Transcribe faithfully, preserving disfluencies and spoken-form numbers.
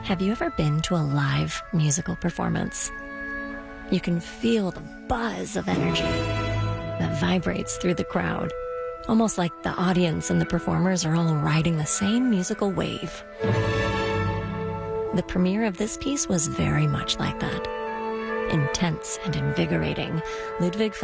Have you ever been to a live musical performance? You can feel the buzz of energy that vibrates through the crowd, almost like the audience and the performers are all riding the same musical wave. The premiere of this piece was very much like that. Intense and invigorating, Ludwig